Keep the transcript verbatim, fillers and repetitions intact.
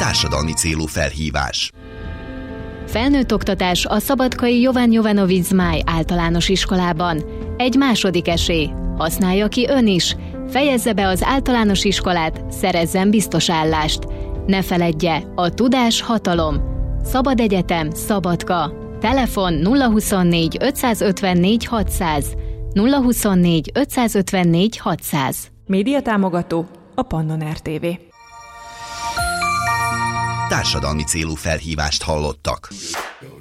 Társadalmi célú felhívás. Felnőtt oktatás a szabadkai Jovan Jovanovic Zmáj általános iskolában. Egy második esély. Használja ki ön is. Fejezze be az általános iskolát, szerezzen biztos állást. Ne feledje, a tudás hatalom. Szabad egyetem, Szabadka. Telefon nulla huszonnégy ötszázötvennégy hatszáz. nulla huszonnégy ötszázötvennégy hatszáz. Média támogató a Pannon er té vé. Társadalmi célú felhívást hallottak.